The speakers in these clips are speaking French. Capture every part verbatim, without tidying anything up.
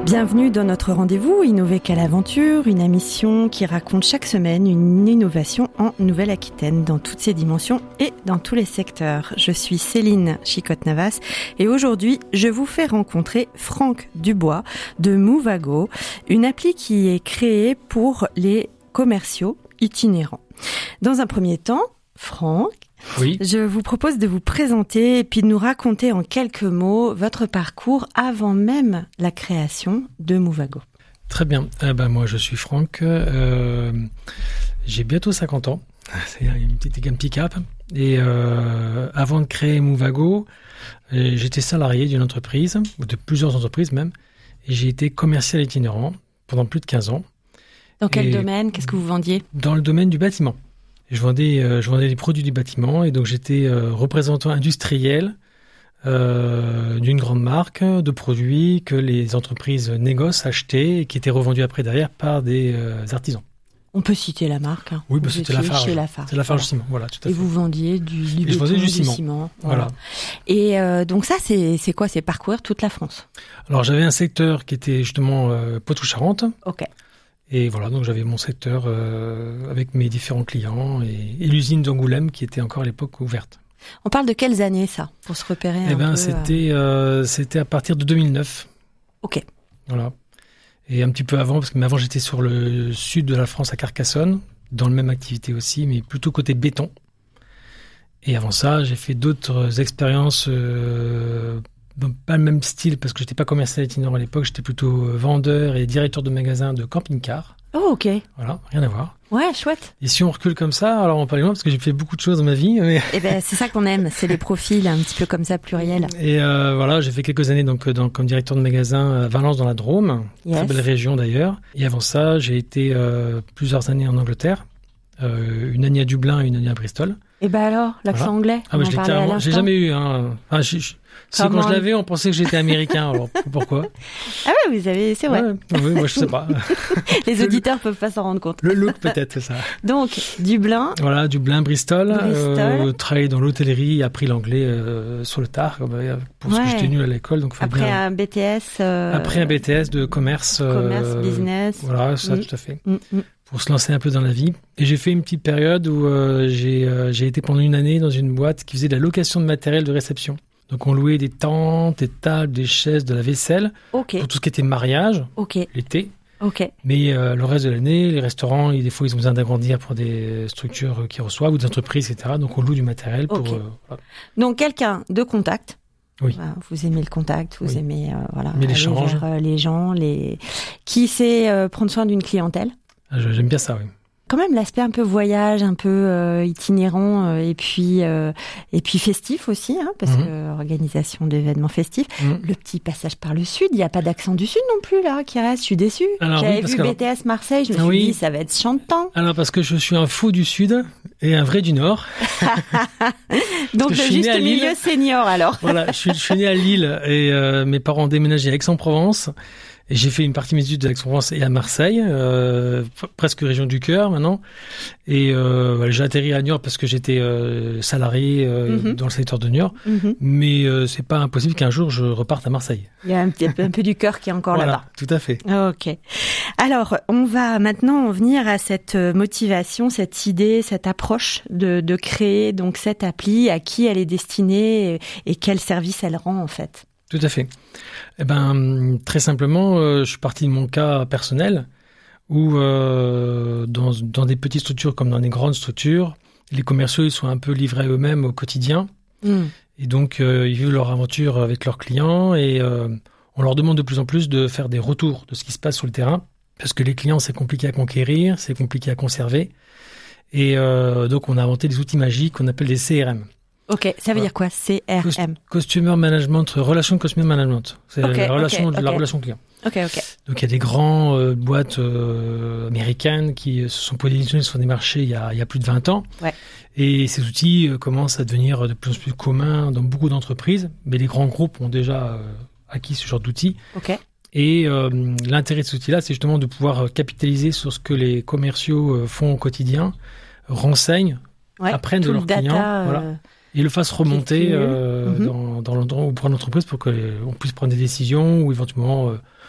Bienvenue dans notre rendez-vous Innover qu'à l'aventure, une émission qui raconte chaque semaine une innovation en Nouvelle-Aquitaine dans toutes ses dimensions et dans tous les secteurs. Je suis Céline Chicotte-Navas et aujourd'hui, je vous fais rencontrer Franck Dubois de Movago, une appli qui est créée pour les commerciaux itinérants. Dans un premier temps, Franck, oui. Je vous propose de vous présenter et puis de nous raconter en quelques mots votre parcours avant même la création de Movago. Très bien. Eh ben, moi, je suis Franck. Euh, j'ai bientôt cinquante ans. C'est une petite, un petit cap. Et euh, avant de créer Movago, j'étais salarié d'une entreprise, ou de plusieurs entreprises même. Et j'ai été commercial itinérant pendant plus de quinze ans. Dans quel et domaine ? Qu'est-ce que vous vendiez ? Dans le domaine du bâtiment. Je vendais, euh, je vendais des produits du bâtiment et donc j'étais euh, représentant industriel euh, d'une grande marque de produits que les entreprises négocient, achetaient et qui étaient revendus après derrière par des euh, artisans. On peut citer la marque. Hein. Oui, bah, c'était Lafarge. Chez Lafarge. C'est Lafarge voilà. Ciment, voilà, tout à fait. Et vous vendiez du, du béton, je vendais du, du ciment. ciment. Voilà. voilà. Et euh, donc ça, c'est, c'est quoi ? C'est parcourir toute la France. Alors j'avais un secteur qui était justement euh, Poitou-Charentes. Ok. Et voilà, donc j'avais mon secteur euh, avec mes différents clients et, et l'usine d'Angoulême qui était encore à l'époque ouverte. On parle de quelles années ça, pour se repérer Eh un ben, peu c'était, euh, c'était à partir de deux mille neuf. Ok. Voilà. Et un petit peu avant, parce que avant j'étais sur le sud de la France à Carcassonne, dans la même activité aussi, mais plutôt côté béton. Et avant ça, j'ai fait d'autres expériences, euh, pas le même style, parce que j'étais pas commercial itinérant à l'époque, j'étais plutôt vendeur et directeur de magasin de camping-car. Oh, ok. Voilà, rien à voir. Ouais, chouette. Et si on recule comme ça, alors on parle loin, parce que j'ai fait beaucoup de choses dans ma vie. Mais... Eh ben, c'est ça qu'on aime, c'est les profils un petit peu comme ça, pluriels. Et euh, voilà, j'ai fait quelques années donc, dans, comme directeur de magasin à Valence dans la Drôme, yes. Très belle région d'ailleurs. Et avant ça, j'ai été euh, plusieurs années en Angleterre, euh, une année à Dublin et une année à Bristol. Et ben alors, l'accent voilà. anglais Ah bah, je l'ai carrément, j'ai jamais eu. Hein. Enfin, je, je, c'est quand je l'avais, on pensait que j'étais américain. Alors pourquoi ? Ah ouais, vous avez, c'est vrai. Ouais, oui, moi je sais pas. Les auditeurs peuvent pas s'en rendre compte. Le look peut-être, c'est ça. Donc Dublin. Voilà, Dublin, Bristol. Bristol. Euh, travaillé dans l'hôtellerie, appris l'anglais euh, sur le tard, pour ce ouais. que j'étais nul à l'école. Donc après bien... un B T S. Euh... Après un B T S de commerce. Commerce, euh, business. Voilà, ça mmh. tout à fait. Mmh. Pour se lancer un peu dans la vie. Et j'ai fait une petite période où euh, j'ai, euh, j'ai été pendant une année dans une boîte qui faisait de la location de matériel de réception. Donc on louait des tentes, des tables, des chaises, de la vaisselle, okay. pour tout ce qui était mariage, okay. l'été. Okay. Mais euh, le reste de l'année, les restaurants, des fois ils ont besoin d'agrandir pour des structures qu'ils reçoivent ou des entreprises, et cetera. Donc on loue du matériel pour... Okay. Euh, voilà. Donc quelqu'un de contact. Oui. Vous aimez le contact, vous oui. aimez euh, voilà, Mais aller l'échange. vers euh, les gens, les... qui sait euh, prendre soin d'une clientèle. Ah, j'aime bien ça, oui. Quand même l'aspect un peu voyage, un peu euh, itinérant euh, et puis euh, et puis festif aussi, hein, parce mmh. que organisation d'événements festifs. Mmh. Le petit passage par le sud, il n'y a pas d'accent du sud non plus là qui reste. Je suis déçue. Alors, J'avais oui, vu que... B T S Marseille, je me suis oui. dit ça va être chantant. Alors parce que je suis un fou du sud et un vrai du nord. Donc le juste milieu senior alors. Voilà, je suis, je suis né à Lille et euh, mes parents ont déménagé à Aix-en-Provence. Et j'ai fait une partie de mes études à Aix-en-Provence et à Marseille, euh, presque région du cœur maintenant. Et euh, voilà, j'ai atterri à Niort parce que j'étais euh, salarié euh, mm-hmm. dans le secteur de Niort. Mm-hmm. Mais euh, c'est pas impossible qu'un jour je reparte à Marseille. Il y a un, petit, un peu du cœur qui est encore voilà, là-bas. Tout à fait. Ok. Alors, on va maintenant en venir à cette motivation, cette idée, cette approche de, de créer donc cette appli, à qui elle est destinée et, et quel service elle rend en fait. Tout à fait. Eh ben, très simplement, euh, je suis parti de mon cas personnel où euh, dans, dans des petites structures comme dans des grandes structures, les commerciaux ils sont un peu livrés à eux-mêmes au quotidien. Mmh. Et donc, euh, ils vivent leur aventure avec leurs clients et euh, on leur demande de plus en plus de faire des retours de ce qui se passe sur le terrain parce que les clients, c'est compliqué à conquérir, c'est compliqué à conserver. Et euh, donc, on a inventé des outils magiques qu'on appelle des C R M. Ok, ça veut voilà. dire quoi, C R M? Customer Management, relation Customer Management. C'est okay, la, relation, okay, la okay. relation client. Ok, ok. Donc il y a des grandes euh, boîtes euh, américaines qui se sont positionnées sur des marchés il y a, il y a plus de vingt ans. Ouais. Et ces outils euh, commencent à devenir de plus en plus communs dans beaucoup d'entreprises. Mais les grands groupes ont déjà euh, acquis ce genre d'outils. Ok. Et euh, l'intérêt de cet outil-là, c'est justement de pouvoir capitaliser sur ce que les commerciaux euh, font au quotidien, renseignent, ouais, apprennent de leurs clients. Data, voilà. euh... Et le fasse remonter euh, mm-hmm. dans, dans l'endroit ou pour l'entreprise pour qu'on puisse prendre des décisions ou éventuellement euh,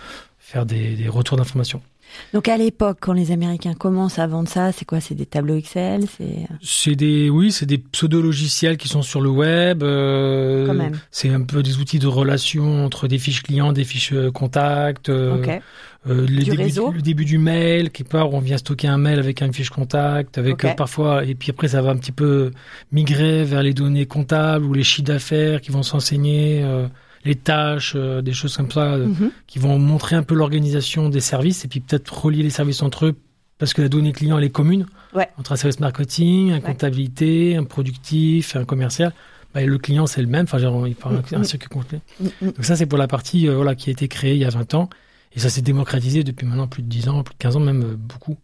faire des, des retours d'informations. Donc à l'époque, quand les Américains commencent à vendre ça, c'est quoi? C'est des tableaux Excel, c'est. C'est des, oui, c'est des pseudo-logiciels qui sont sur le web. Euh, Quand même. C'est un peu des outils de relation entre des fiches clients, des fiches contacts. Euh, Ok. euh, le, Du début, réseau. le début du mail, quelque part, on vient stocker un mail avec une fiche contact, avec Ok. euh, parfois, et puis après ça va un petit peu migrer vers les données comptables ou les chiffres d'affaires qui vont s'enseigner. Euh, les tâches, euh, des choses comme ça, euh, Mhm. qui vont montrer un peu l'organisation des services et puis peut-être relier les services entre eux parce que la donnée client elle est commune Ouais. entre un service marketing, un Ouais. comptabilité, un productif, un commercial. Bah, le client c'est le même, enfin genre, il parle Mhm. un circuit complet. Mhm. Donc ça c'est pour la partie euh, voilà qui a été créée il y a vingt ans et ça s'est démocratisé depuis maintenant plus de dix ans, plus de quinze ans même euh, beaucoup.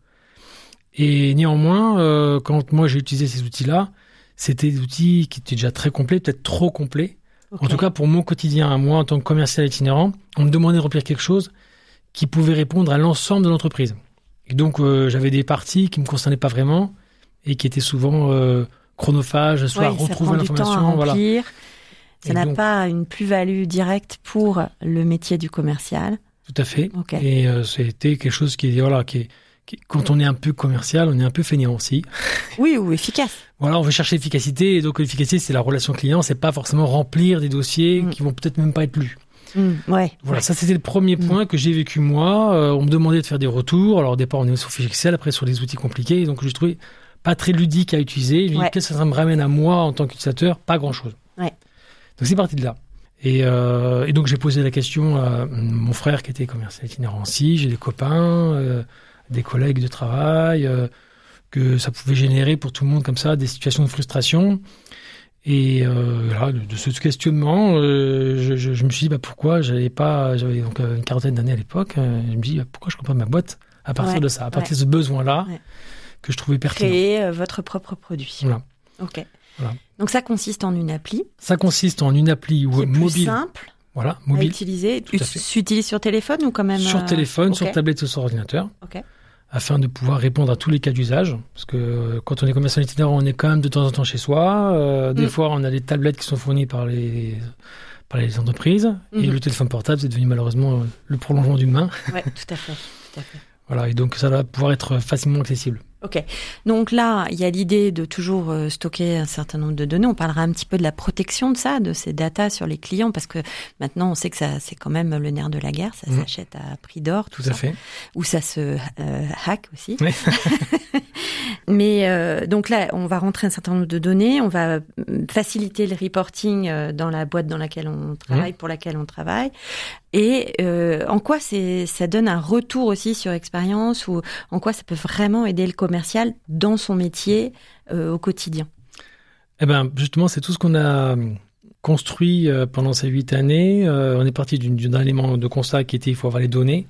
Et néanmoins euh, quand moi j'ai utilisé ces outils-là, c'était des outils qui étaient déjà très complets, peut-être trop complets. Ok. En tout cas, pour mon quotidien, à moi, en tant que commercial itinérant, on me demandait de remplir quelque chose qui pouvait répondre à l'ensemble de l'entreprise. Et donc, euh, j'avais des parties qui me concernaient pas vraiment et qui étaient souvent euh, chronophages, soit Ouais, à ça retrouver prend du temps à l'information. Voilà. remplir. Ça Et n'a donc- pas une plus-value directe pour le métier du commercial. Tout à fait. Ok. Et euh, c'était quelque chose qui est, voilà, qui est, qui, quand on est un peu commercial, on est un peu fainéant aussi. Oui, ou efficace. Voilà, on veut chercher l'efficacité. Et donc, l'efficacité, c'est la relation client. C'est pas forcément remplir des dossiers Mm. qui vont peut-être même pas être lus. Mm, ouais. Voilà, ouais. ça c'était le premier Mm. point que j'ai vécu moi. Euh, on me demandait de faire des retours. Alors au départ, on est sur fichier Excel, après sur des outils compliqués. Et donc je trouvais pas très ludique à utiliser. Je me dis, Ouais. qu'est-ce que ça me ramène à moi en tant qu'utilisateur? Pas grand-chose. Ouais. Donc c'est parti de là. Et, euh, et donc j'ai posé la question à mon frère qui était commercial itinérant aussi. J'ai des copains, euh, des collègues de travail, euh, que ça pouvait générer pour tout le monde comme ça des situations de frustration. Et euh, là, de, de ce questionnement, euh, je, je, je me suis dit bah, pourquoi j'avais pas, j'avais donc euh, une quarantaine d'années à l'époque. Euh, je me dis bah, pourquoi je ne crée pas ma boîte à partir Ouais, de ça, à partir ouais. de ce besoin-là Ouais. que je trouvais pertinent. Créer euh, votre propre produit. Voilà. Ok. Voilà. Donc ça consiste en une appli Ça consiste en une appli qui est web plus mobile, simple voilà, à mobile, utiliser. Tout à fait. S'utilise sur téléphone ou quand même sur euh, téléphone, ok. sur tablette ou sur ordinateur, Ok. afin de pouvoir répondre à tous les cas d'usage. Parce que euh, quand on est commercial itinérant, on est quand même de temps en temps chez soi. Euh, Des Mm. fois, on a des tablettes qui sont fournies par les, par les entreprises. Et Mhm. le téléphone portable, c'est devenu malheureusement euh, le prolongement d'une main. Ouais, tout à fait, tout à fait. Voilà, et donc ça va pouvoir être facilement accessible. Ok. Donc là, il y a l'idée de toujours euh, stocker un certain nombre de données. On parlera un petit peu de la protection de ça, de ces datas sur les clients, parce que maintenant, on sait que ça, c'est quand même le nerf de la guerre. Ça Mhm. s'achète à prix d'or, tout, Tout à ça. fait. Ou ça se euh, hack aussi. Oui. Mais euh, donc là, on va rentrer un certain nombre de données, on va euh, faciliter le reporting euh, dans la boîte dans laquelle on travaille, pour laquelle on travaille. Et euh, en quoi c'est, ça donne un retour aussi sur expérience, ou en quoi ça peut vraiment aider le commercial dans son métier euh, au quotidien? Eh ben, justement, c'est tout ce qu'on a construit euh, pendant ces huit années. Euh, on est parti d'une- d'un élément de constat qui était il faut avoir les données.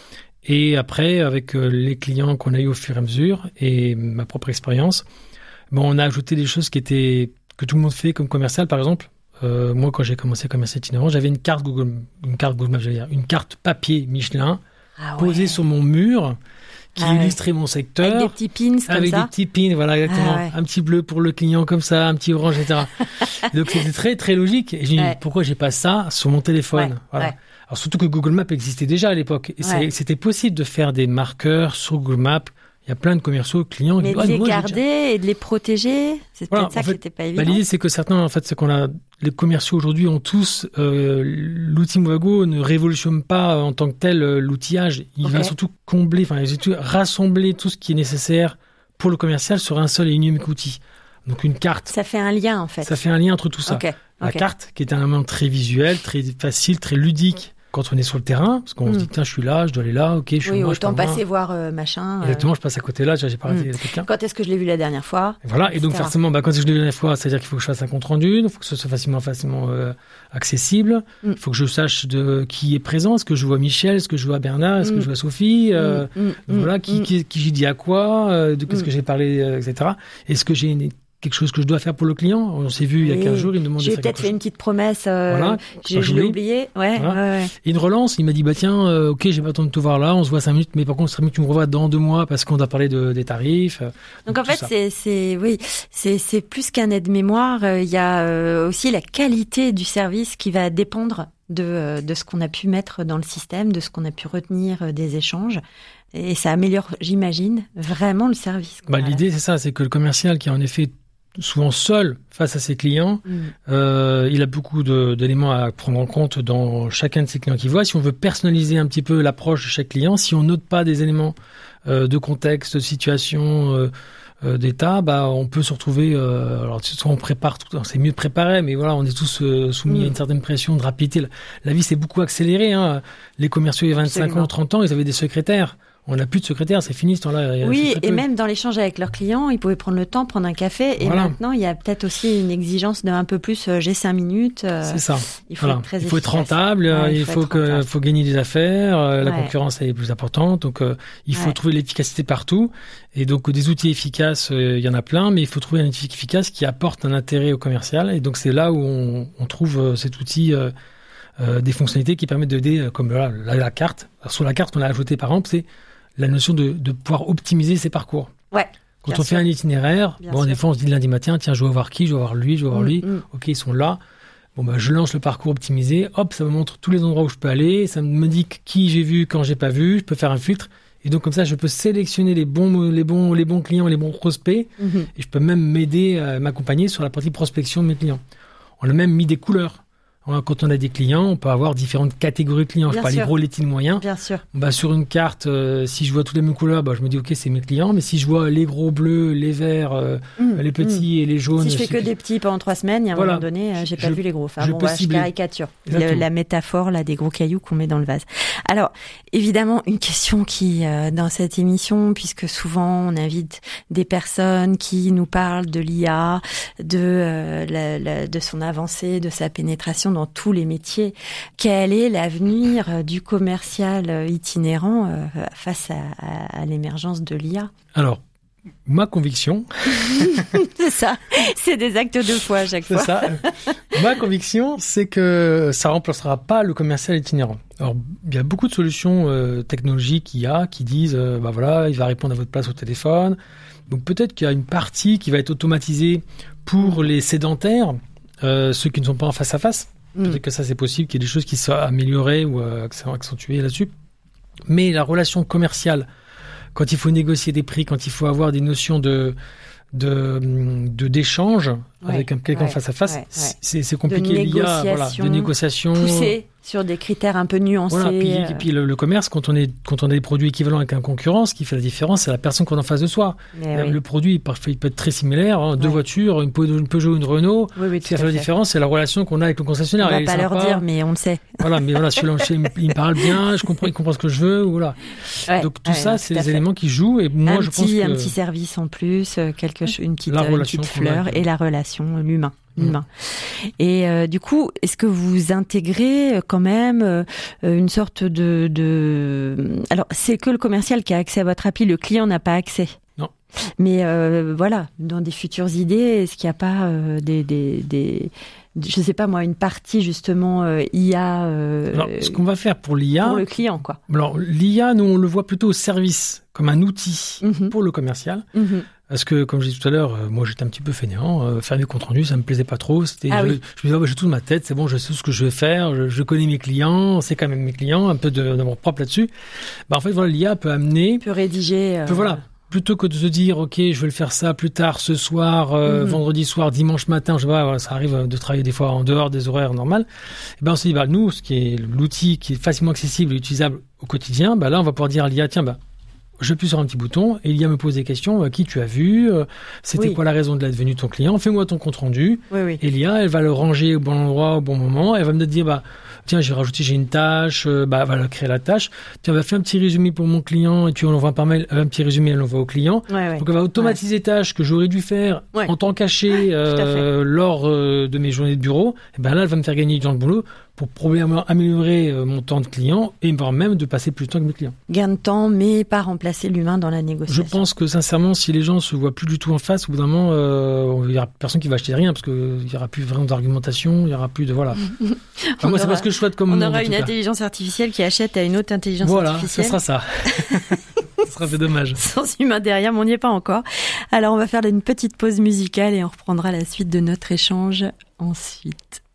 Et après, avec euh, les clients qu'on a eu au fur et à mesure et ma propre expérience, bon, on a ajouté des choses qui étaient que tout le monde fait comme commercial. Par exemple, euh, moi, quand j'ai commencé commercial itinérant, j'avais une carte Google, une carte Google Maps, j'allais dire, une carte papier Michelin Ah ouais. posée sur mon mur qui Ah ouais. illustrait mon secteur. Avec des petits pins comme Avec ça. des petits pins, voilà, exactement. Ah ouais. Un petit bleu pour le client comme ça, un petit orange, et cetera. Donc c'était très, très logique. Et j'ai dit, Ouais. pourquoi j'ai pas ça sur mon téléphone? Ouais, Voilà. ouais. Alors surtout que Google Maps existait déjà à l'époque. Et c'est- Ouais. c'était possible de faire des marqueurs sur Google Maps. Il y a plein de commerciaux, clients qui Mais disent, de Ah, les moi, j'ai garder déjà- et de les protéger, c'est Voilà, peut-être ça en qui fait, n'était pas Bah, évident. l'idée, c'est que certains, en fait, c'est qu'on a, les commerciaux aujourd'hui ont tous, euh, l'outil Movago ne révolutionne pas euh, en tant que tel euh, l'outillage. Il Ok. va surtout combler, enfin, il va surtout rassembler tout ce qui est nécessaire pour le commercial sur un seul et unique outil. Donc, une carte. Ça fait un lien en fait. Ça fait un lien entre tout ça. Ok. La ok. carte, qui est un élément très visuel, très facile, très ludique quand on est sur le terrain, parce qu'on Mm. se dit, tiens, je suis là, je dois aller là, ok, je suis Oui, moi, je autant pars passer loin. voir euh, machin. euh, Exactement, je passe à côté là, tu vois, j'ai pas arrêté Mm. quelqu'un. Quand est-ce que je l'ai vu la dernière fois? Et voilà, et donc et cetera. forcément, bah, quand je l'ai vu la dernière fois, c'est-à-dire qu'il faut que je fasse un compte rendu, il faut que ce soit facilement, facilement euh, accessible, il Mm. faut que je sache de qui est présent, est-ce que je vois Michel, est-ce que je vois Bernard, est-ce Mm. que je vois Sophie, euh, Mm, mm, donc voilà, mm, qui, mm. qui, qui j'ai dit à quoi, euh, de qu'est-ce Mm. que j'ai parlé, euh, et cetera. Est-ce que j'ai une- quelque chose que je dois faire pour le client? On s'est vu il y a Oui. quinze jours, il me demande de J'ai faire peut-être quelque fait chose. une petite promesse. euh, Voilà, j'ai- pas je l'ai j'oublie. oublié. Ouais, Voilà. ouais, ouais. Et une relance, il m'a dit, bah tiens, euh, ok, j'ai pas le temps de te voir là, on se voit cinq minutes, mais par contre, ce serait mieux que tu me revois dans deux mois parce qu'on doit parler de, des tarifs. euh, Donc en tout fait, ça. c'est, c'est, oui, c'est, c'est plus qu'un aide-mémoire. euh, Il y a euh, aussi la qualité du service qui va dépendre de, de ce qu'on a pu mettre dans le système, de ce qu'on a pu retenir des échanges. Et ça améliore, j'imagine, vraiment le service. Bah, l'idée, c'est ça, c'est que le commercial qui est en effet souvent seul face à ses clients, mmh. euh, il a beaucoup de, d'éléments à prendre en compte dans chacun de ses clients qu'il voit. Si on veut personnaliser un petit peu l'approche de chaque client, si on note pas des éléments euh, de contexte, de situation, euh, euh, d'état, bah on peut se retrouver. Euh, alors soit on prépare tout, c'est mieux de préparer, mais voilà, on est tous euh, soumis mmh. à une certaine pression de rapidité. La, la vie s'est beaucoup accélérée. Hein. Les commerciaux il y a vingt-cinq Absolument. Ans, trente ans, ils avaient des secrétaires. On n'a plus de secrétaire, c'est fini ce temps-là. Oui, et même dans l'échange avec leurs clients, ils pouvaient prendre le temps, prendre un café. Et voilà. Maintenant, il y a peut-être aussi une exigence d'un peu plus, euh, j'ai cinq minutes. Euh, c'est ça. Il faut voilà. être très Il faut être rentable, ouais, il, il faut, faut, que, faut gagner des affaires, euh, la ouais. concurrence est plus importante. Donc, euh, il faut ouais. trouver l'efficacité partout. Et donc, des outils efficaces, euh, il y en a plein, mais il faut trouver un outil efficace qui apporte un intérêt au commercial. Et donc, c'est là où on, on trouve euh, cet outil, euh, euh, des fonctionnalités qui permettent d'aider, euh, comme voilà, la, la carte. Alors, sur la carte, on a ajouté, par exemple, c'est la notion de, de pouvoir optimiser ses parcours. Ouais. Quand on sûr. fait un itinéraire, bien bon, sûr. Des fois on se dit le lundi matin, tiens, je vais voir qui, je vais voir lui, je vais voir mmh, lui. Mmh. Ok, ils sont là. Bon, bah, je lance le parcours optimisé. Hop, ça me montre tous les endroits où je peux aller. Ça me dit qui j'ai vu, quand j'ai pas vu. Je peux faire un filtre. Et donc, comme ça, je peux sélectionner les bons, les bons, les bons clients, les bons prospects. Mmh. Et je peux même m'aider à m'accompagner sur la partie prospection de mes clients. On a même mis des couleurs. Quand on a des clients, on peut avoir différentes catégories de clients. Bien je parle des gros, les petits, moyens. Bien sûr. Bah, sur une carte, euh, si je vois toutes les mêmes couleurs, bah, je me dis, OK, c'est mes clients. Mais si je vois les gros bleus, les verts, euh, mmh, les petits mmh. et les jaunes. Si je fais que des petits pendant trois semaines, il y a un voilà. moment donné, euh, j'ai pas je, vu les gros. Enfin, je, bon, voilà, je caricature. Le, la métaphore, là, des gros cailloux qu'on met dans le vase. Alors, évidemment, une question qui, euh, dans cette émission, puisque souvent, on invite des personnes qui nous parlent de l'I A, de, euh, la, la, de son avancée, de sa pénétration dans tous les métiers. Quel est l'avenir du commercial itinérant euh, face à, à, à l'émergence de l'I A ? Alors, ma conviction... c'est ça, c'est des actes de foi à chaque c'est fois. Ça. Ma conviction, c'est que ça ne remplacera pas le commercial itinérant. Alors, il y a beaucoup de solutions euh, technologiques qu'il y a qui disent, euh, bah voilà, il va répondre à votre place au téléphone. Donc peut-être qu'il y a une partie qui va être automatisée pour les sédentaires, euh, ceux qui ne sont pas en face à face. Peut-être mmh. que ça c'est possible, qu'il y ait des choses qui soient améliorées ou euh, accentuées là-dessus. Mais la relation commerciale, quand il faut négocier des prix, quand il faut avoir des notions de de, de d'échange ouais, avec quelqu'un ouais, face à face, ouais, ouais. c'est, c'est compliqué. L'I A, voilà, de négociation. Poussée sur des critères un peu nuancés. Voilà, puis, euh... et puis le, le commerce, quand on est quand on a des produits équivalents avec un concurrent, ce qui fait la différence, c'est la personne qu'on a en face de soi. Euh, oui. Le produit, parfois, il peut être très similaire. Hein, deux ouais. voitures, une Peugeot, une Renault. Oui, oui, ce qui fait la différence, c'est la relation qu'on a avec le concessionnaire. On ne va pas leur dire, mais on le sait. Voilà, mais voilà, celui-là, il me parle bien, je comprends, il comprend ce que je veux, voilà. Ouais, Donc tout ouais, ça, non, c'est des éléments qui jouent. Et moi, un je petit, pense que un petit service en plus, quelque chose, une petite, une petite fleur et la relation, l'humain. Humain. Mmh. Et euh, du coup, est-ce que vous intégrez quand même euh, une sorte de, de... Alors, c'est que le commercial qui a accès à votre appli, le client n'a pas accès. Non. Mais euh, voilà, dans des futures idées, est-ce qu'il n'y a pas euh, des, des, des... je sais pas moi, une partie justement euh, I A euh, Alors, ce qu'on va faire pour l'I A... Pour le client, quoi. Alors, l'I A, nous, on le voit plutôt au service, comme un outil mmh. pour le commercial. Mmh. Parce que, comme je disais tout à l'heure, euh, moi j'étais un petit peu fainéant. Euh, faire des comptes rendus, ça me plaisait pas trop. C'était, ah je, oui. je me disais, oh, bah, j'ai tout dans ma tête, c'est bon, je sais ce que je vais faire, je, je connais mes clients, c'est quand même mes clients, un peu de, d'amour propre là-dessus. Bah, en fait, voilà, l'I A peut amener. Peut rédiger. Euh... Peut, voilà. Plutôt que de se dire, OK, je vais le faire ça plus tard, ce soir, euh, mm-hmm. vendredi soir, dimanche matin, je sais pas, voilà, ça arrive de travailler des fois en dehors des horaires normales. Et ben, on se dit, bah, nous, ce qui est l'outil qui est facilement accessible et utilisable au quotidien, bah, là, on va pouvoir dire à l'I A, tiens, bah, je appuie sur un petit bouton et l'I A me pose des questions. Euh, qui tu as vu euh, C'était oui. quoi la raison de la venue de ton client Fais-moi ton compte rendu. Oui, oui. Et l'I A, elle va le ranger au bon endroit, au bon moment. Elle va me dire, bah, tiens, j'ai rajouté, j'ai une tâche. Euh, bah, elle va créer la tâche. Tiens, elle va faire un petit résumé pour mon client et tu l'envoies par mail. Un petit résumé, elle l'envoie au client. Ouais, ouais. Donc, elle va automatiser ouais. des tâches que j'aurais dû faire ouais. en temps caché euh, lors euh, de mes journées de bureau. Et ben là, elle va me faire gagner du temps de boulot pour probablement améliorer euh, mon temps de client et voire même de passer plus de temps avec mes clients. Gain de temps, mais pas remplacer l'humain dans la négociation. Je pense que sincèrement, si les gens se voient plus du tout en face, au bout d'un moment, euh, il y aura personne qui va acheter rien parce que il y aura plus vraiment d'argumentation, il y aura plus de voilà. Enfin, moi, c'est pas ce que je souhaite comme on monde. On aura une cas. intelligence artificielle qui achète à une autre intelligence voilà, artificielle. Voilà, ce sera ça. Ce sera fait dommage. Sans humain derrière, mais on n'y est pas encore. Alors, on va faire une petite pause musicale et on reprendra la suite de notre échange ensuite.